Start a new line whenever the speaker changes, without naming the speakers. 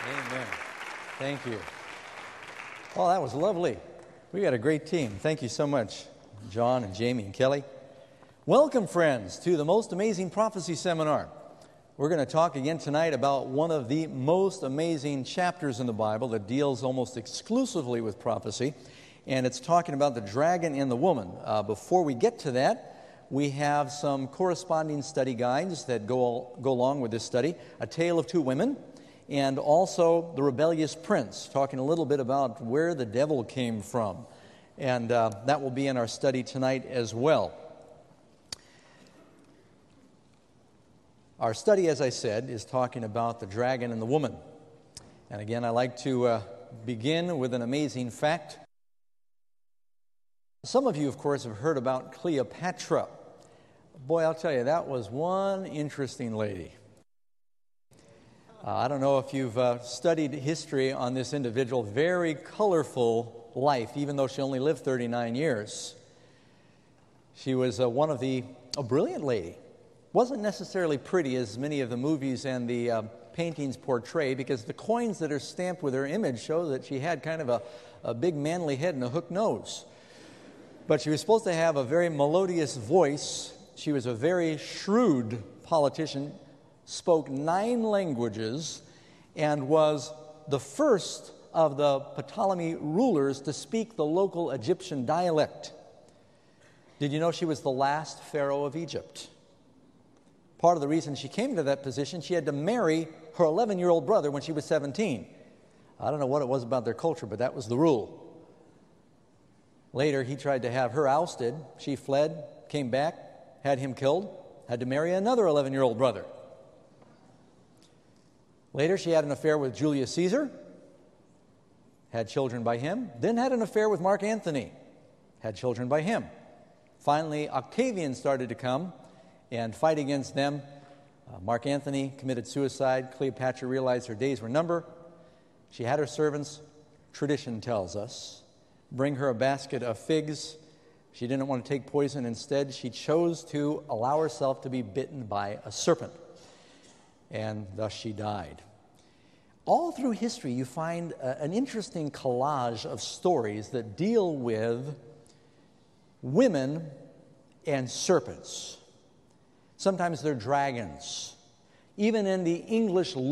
Amen. Thank you. Well, that was lovely. We got a great team. Thank you so much, John and Jamie and Kelly. Welcome, friends, to the Most Amazing Prophecy Seminar. We're going to talk again tonight about one of the most amazing chapters in the Bible that deals almost exclusively with prophecy, and it's talking about the dragon and the woman. Before we get to that, we have some corresponding study guides that go along with this study. A Tale of Two Women, and also The Rebellious Prince, talking a little bit about where the devil came from. And that will be in our study tonight as well. Our study, as I said, is talking about the dragon and the woman. And again, I like to begin with an amazing fact. Some of you, of course, have heard about Cleopatra. Boy, I'll tell you, that was one interesting lady. I don't know if you've studied history on this individual. Very colorful life, even though she only lived 39 years. She was a brilliant lady. Wasn't necessarily pretty as many of the movies and the paintings portray, because the coins that are stamped with her image show that she had kind of a big manly head and a hooked nose. But she was supposed to have a very melodious voice. She was a very shrewd politician, spoke 9 languages, and was the first of the Ptolemy rulers to speak the local Egyptian dialect. Did you know she was the last pharaoh of Egypt? Part of the reason she came to that position, she had to marry her 11-year-old brother when she was 17. I don't know what it was about their culture, but that was the rule. Later, he tried to have her ousted. She fled, came back, had him killed, had to marry another 11-year-old brother. Later, she had an affair with Julius Caesar, had children by him, then had an affair with Mark Antony, had children by him. Finally, Octavian started to come and fight against them. Mark Antony committed suicide. Cleopatra realized her days were numbered. She had her servants, tradition tells us, bring her a basket of figs. She didn't want to take poison. Instead, she chose to allow herself to be bitten by a serpent. And thus she died. All through history, you find an interesting collage of stories that deal with women and serpents. Sometimes they're dragons. Even in the English